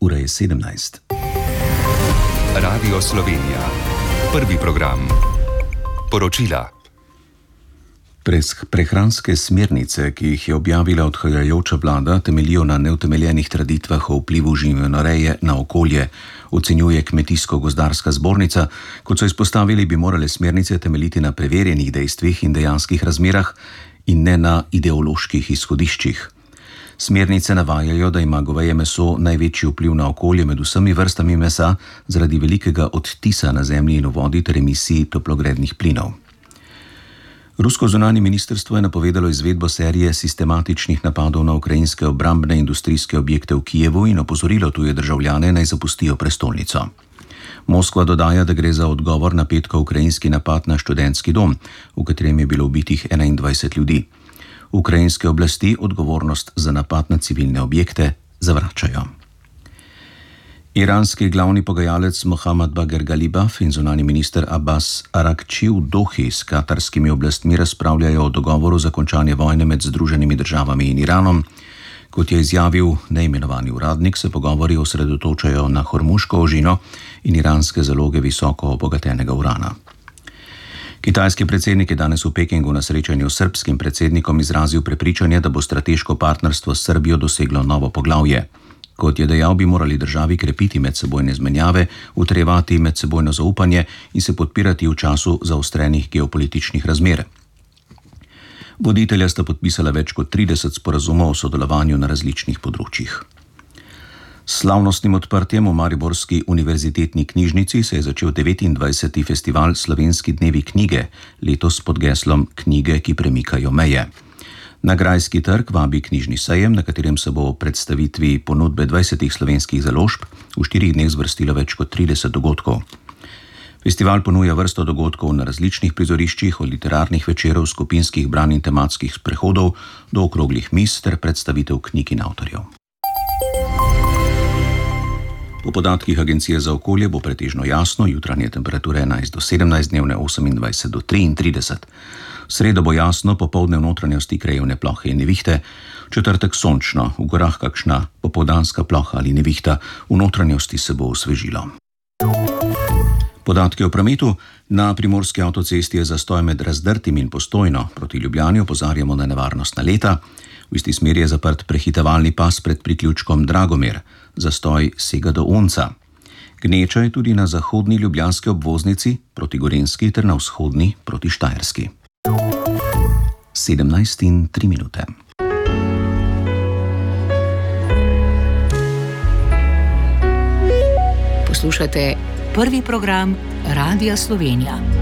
Ura je 17. Radio Slovenija. Prvi program. Poročila. Prehranske smernice, ki jih je objavila odhajajoča vlada, temeljijo na neutemeljenih trditvah o vplivu živinoreje na okolje, ocenjuje Kmetijsko-gozdarska zbornica. Kot so izpostavili, bi morale smernice temeljiti na preverjenih dejstvih in dejanskih razmerah in ne na ideoloških izhodiščih. Smernice navajajo, da ima goveje meso največji vpliv na okolje med vsemi vrstami mesa zaradi velikega odtisa na zemlji in v vodi ter emisij toplogrednih plinov. Rusko zunanje ministrstvo je napovedalo izvedbo serije sistematičnih napadov na ukrajinske obrambne industrijske objekte v Kijevu in opozorilo tuje državljane, naj zapustijo prestolnico. Moskva dodaja, da gre za odgovor na petkov ukrajinski napad na študentski dom, v katerem je bilo ubitih 21 ljudi. Ukrajinske oblasti odgovornost za napad na civilne objekte zavračajo. Iranski glavni pogajalec Mohammad Bagher Ghalibaf in zunanji minister Abbas Araghči v Dohi s katarskimi oblastmi razpravljajo o dogovoru za končanje vojne med Združenimi državami in Iranom. Kot je izjavil neimenovani uradnik, se pogovori osredotočajo na Hormuško ožino in iranske zaloge visoko obogatenega urana. Kitajski predsednik je danes v Pekingu na srečanju s srbskim predsednikom izrazil prepričanje, da bo strateško partnerstvo s Srbijo doseglo novo poglavje. Kot je dejal, bi morali državi krepiti medsebojne izmenjave, utrjevati medsebojno zaupanje in se podpirati v času zaostrenih geopolitičnih razmer. Voditelja sta podpisala več kot 30 sporazumov o sodelovanju na različnih področjih. S slavnostnim odprtjem v mariborski univerzitetni knjižnici se je začel 29. festival Slovenski dnevi knjige, letos pod geslom Knjige, ki premikajo meje. Na Grajski trg vabi knjižni sejem, na katerem se bo o predstavitvi ponudbe 20 slovenskih založb v 4 dneh zvrstilo več kot 30 dogodkov. Festival ponuja vrsto dogodkov na različnih prizoriščih, od literarnih večerov, skupinskih branj in tematskih sprehodov do okroglih miz ter predstavitev knjig in avtorjev. Po podatkih Agencije za okolje bo pretežno jasno, jutranje temperature 11 do 17, dnevne 28 do 33. V sredo bo jasno, popoldne v notranjosti krajevne plohe in nevihte, v četrtek sončno, v gorah kakšna popoldanska ploha ali nevihta, v notranjosti se bo osvežilo. Podatki o prometu. Na primorski avtocesti je zastoj med Razdrtim in Postojno. Proti Ljubljani opozarjamo na nevarnostna leta. V isti smeri je zaprt prehitevalni pas pred priključkom Dragomir. Zastoj sega do Unca. Gneča je tudi na zahodni ljubljanski obvoznici proti Gorenjski ter na vzhodni proti Štajerski. 17:03. Poslušate prvi program Radia Slovenija.